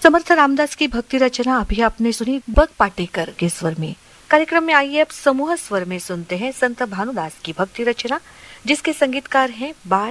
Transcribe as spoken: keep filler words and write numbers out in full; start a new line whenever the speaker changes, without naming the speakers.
समर्थ रामदास की भक्ति रचना अभी आपने सुनी बग पाटेकर के स्वर में। कार्यक्रम में आइए अब समूह स्वर में सुनते हैं संत भानुदास की भक्ति रचना, जिसके संगीतकार हैं बाल